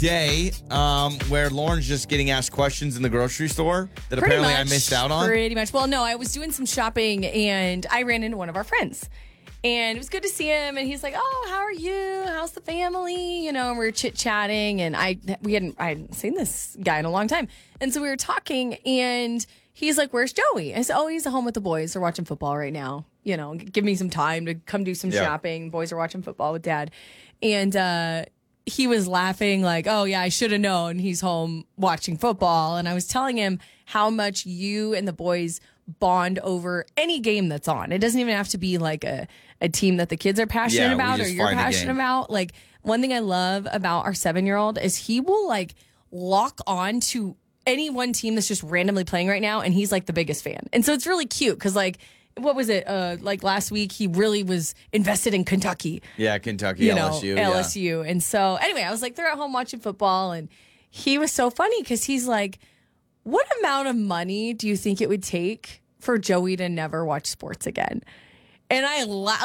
day where Lauren's just getting asked questions in the grocery store that Pretty apparently I much, missed out on? Pretty much. Well, no, I was doing some shopping and I ran into one of our friends. And it was good to see him. And he's like, "Oh, how are you? How's the family?" You know, and we were chit-chatting. And I hadn't seen this guy in a long time. And so we were talking and he's like, "Where's Joey?" I said, "Oh, he's at home with the boys. They're watching football right now. You know, give me some time to come do some shopping. Boys are watching football with Dad." And he was laughing like, "Oh, yeah, I should have known he's home watching football." And I was telling him how much you and the boys bond over any game that's on. It doesn't even have to be like a team that the kids are passionate about or you're passionate about. Like, one thing I love about our 7-year-old is he will like lock on to any one team that's just randomly playing right now, and he's like the biggest fan. And so it's really cute because like, what was it? Like last week, he really was invested in Kentucky. Yeah, Kentucky, LSU. LSU. And so anyway, I was like, they're at home watching football, and he was so funny because he's like, "What amount of money do you think it would take for Joey to never watch sports again?" And I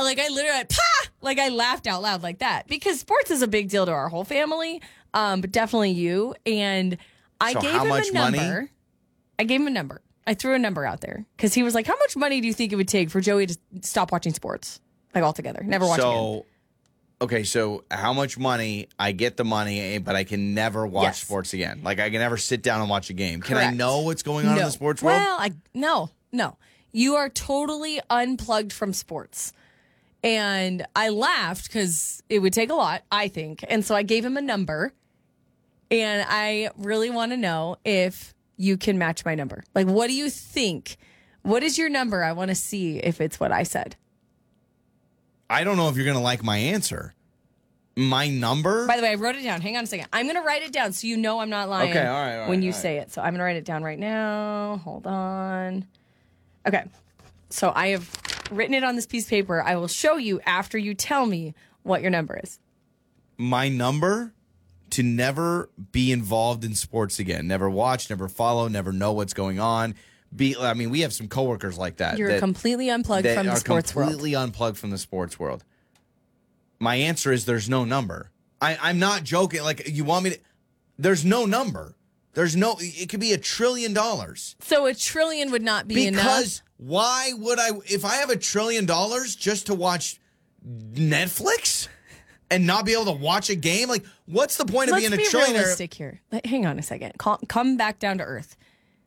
laughed out loud like that because sports is a big deal to our whole family, but definitely you. And I gave him a number. I gave him a number. I threw a number out there because he was like, "How much money do you think it would take for Joey to stop watching sports, like altogether, never watch again?" Okay, so how much money? I get the money, but I can never watch sports again. Like, I can never sit down and watch a game. Can I know what's going on in the sports world? Well, no. You are totally unplugged from sports. And I laughed because it would take a lot, I think. And so I gave him a number. And I really want to know if you can match my number. Like, what do you think? What is your number? I want to see if it's what I said. I don't know if you're going to like my answer. My number? By the way, I wrote it down. Hang on a second. I'm going to write it down so you know I'm not lying when you say it. So I'm going to write it down right now. Hold on. Okay. So I have written it on this piece of paper. I will show you after you tell me what your number is. My number? To never be involved in sports again. Never watch, never follow, never know what's going on. We have some coworkers like that. You're completely unplugged from the sports world. Completely unplugged from the sports world. My answer is there's no number. I'm not joking. Like, you want me to... There's no number. It could be $1 trillion. So $1 trillion would not be enough? Because why would I... If I have $1 trillion just to watch Netflix and not be able to watch a game, like, what's the point of being a trillionaire? Let's be realistic here. Hang on a second. Come back down to earth.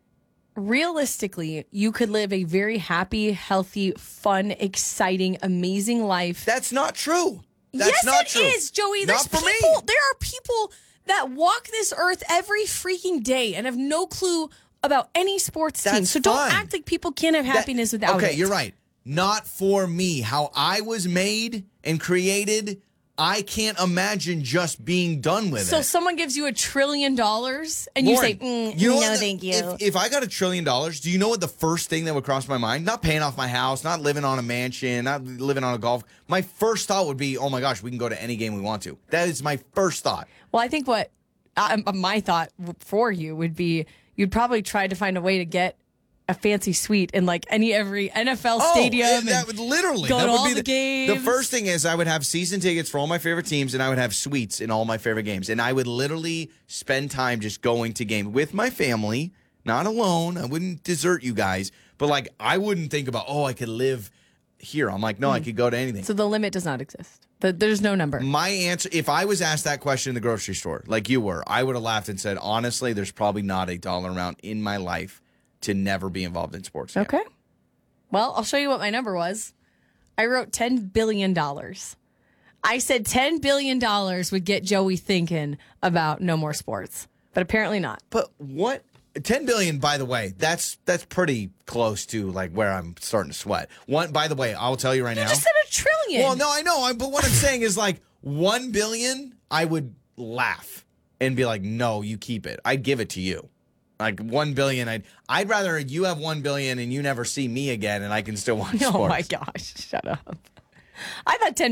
Realistically, you could live a very happy, healthy, fun, exciting, amazing life. That's not true. That's not true. Yes, it is, Joey. Not for me. There are people that walk this earth every freaking day and have no clue about any sports team. So don't act like people can't have happiness without it. Okay, you're right. Not for me. How I was made and created, I can't imagine just being done with it. So someone gives you $1 trillion and you say, thank you. If I got $1 trillion, do you know what the first thing that would cross my mind? Not paying off my house, not living on a mansion, not living on a golf. My first thought would be, oh my gosh, we can go to any game we want to. That is my first thought. Well, I think what my thought for you would be, you'd probably try to find a way to get a fancy suite in like every NFL stadium. That would literally go that to would all be the games. The first thing is I would have season tickets for all my favorite teams, and I would have suites in all my favorite games, and I would literally spend time just going to games with my family, not alone. I wouldn't desert you guys, but like I wouldn't think about I could live here. I'm like, no, I could go to anything. So the limit does not exist. There's no number. My answer, if I was asked that question in the grocery store, like you were, I would have laughed and said, honestly, there's probably not a dollar amount in my life to never be involved in sports again. Okay. Well, I'll show you what my number was. I wrote $10 billion. I said $10 billion would get Joey thinking about no more sports, but apparently not. But what? $10 billion, by the way, that's pretty close to like where I'm starting to sweat. By the way, I'll tell you right now. You just said $1 trillion. Well, no, I know. But what I'm saying is like $1 billion, I would laugh and be like, no, you keep it. I'd give it to you. Like $1 billion, I'd rather you have $1 billion and you never see me again, and I can still watch sports. Oh my gosh! Shut up. I thought $10